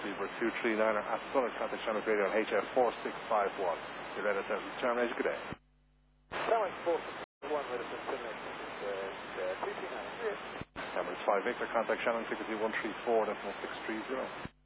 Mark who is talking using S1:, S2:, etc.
S1: Sleeper 239er at Southern Contact Channel Radio on HF 4651. You're ready to terminate. Good day.
S2: Challenge 461, ready to terminate. 239.
S1: Number 5 Victor, contact Shannon, frequency 134.630.